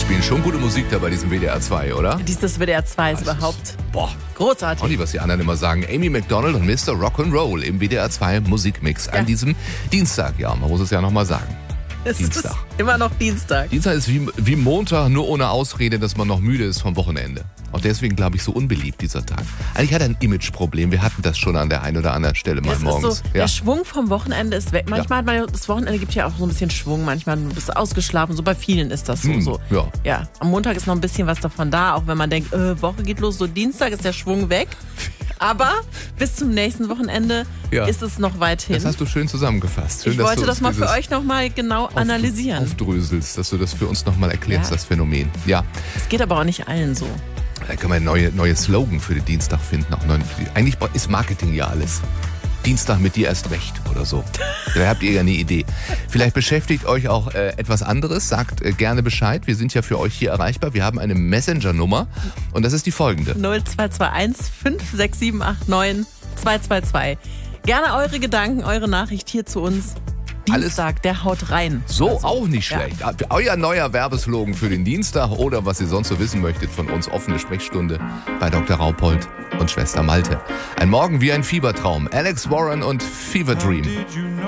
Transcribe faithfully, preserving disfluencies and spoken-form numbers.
spielen schon gute Musik da bei diesem W D R zwei, oder? Dieses W D R zwei ist Das überhaupt ist, boah, großartig. Olli, was die anderen immer sagen. Amy Macdonald und Mister Rock'n'Roll im W D R zwei Musikmix an Ja. diesem Dienstag. Ja, man muss es ja nochmal sagen. Es Dienstag. ist immer noch Dienstag. Dienstag ist wie, wie Montag, nur ohne Ausrede, dass man noch müde ist vom Wochenende. Auch deswegen, glaube ich, so unbeliebt dieser Tag. Eigentlich hat er ein Imageproblem. Wir hatten das schon an der einen oder anderen Stelle mal Es morgens. ist so, ja. der Schwung vom Wochenende ist weg. Manchmal hat man, das Wochenende gibt ja auch so ein bisschen Schwung. Manchmal bist du ausgeschlafen. So bei vielen ist das so. Hm, so. ja. ja. Am Montag ist noch ein bisschen was davon da. Auch wenn man denkt, äh, Woche geht los. So Dienstag ist der Schwung weg. Aber bis zum nächsten Wochenende Ja. ist es noch weit hin. Das hast du schön zusammengefasst. Schön, ich dass wollte du das mal für dieses euch nochmal genau auf- analysieren. Aufdröselst, dass du das für uns nochmal erklärst, Ja. das Phänomen. Ja, Es geht aber auch nicht allen so. da können wir einen neue, neue Slogan für den Dienstag finden. Auch neu, eigentlich ist Marketing ja alles. Dienstag mit dir erst recht oder so. Da habt ihr ja eine Idee. Vielleicht beschäftigt euch auch äh, etwas anderes. Sagt äh, gerne Bescheid. Wir sind ja für euch hier erreichbar. Wir haben eine Messenger-Nummer und das ist die folgende. null zwei zwei eins fünf sechs sieben acht neun zwei zwei zwei. Gerne eure Gedanken, eure Nachricht hier zu uns. Alles- Dienstag, der haut rein. So, Also, auch nicht ja. schlecht. Euer neuer Werbeslogan für den Dienstag oder was ihr sonst so wissen möchtet von uns. Offene Sprechstunde bei Doktor Raupold und Schwester Malte. Ein Morgen wie ein Fiebertraum. Alex Warren und Fever Dream.